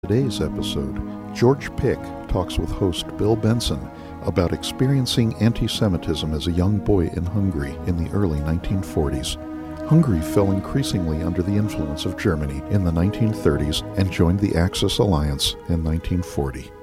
Today's episode, George Pick talks with host Bill Benson about experiencing anti-Semitism as a young boy in Hungary in the early 1940s. Hungary fell increasingly under the influence of Germany in the 1930s and joined the Axis alliance in 1940.